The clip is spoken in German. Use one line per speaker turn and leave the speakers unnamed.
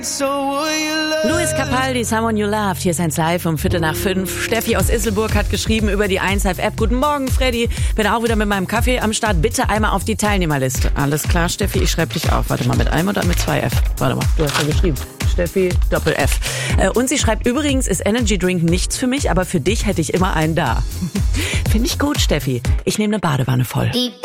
Luis Capaldi, Someone You Loved. Hier ist 1 Live um 4:45. Steffi aus Isselburg hat geschrieben über die 1 Live App. Guten Morgen, Freddy. Bin auch wieder mit meinem Kaffee am Start. Bitte einmal auf die Teilnehmerliste. Alles klar, Steffi, ich schreibe dich auf. Warte mal, mit einem oder mit 2 F? Warte mal, du hast ja geschrieben. Steffi, Doppel-F. Und sie schreibt, übrigens ist Energy Drink nichts für mich, aber für dich hätte ich immer einen da. Finde ich gut, Steffi. Ich nehme eine Badewanne voll.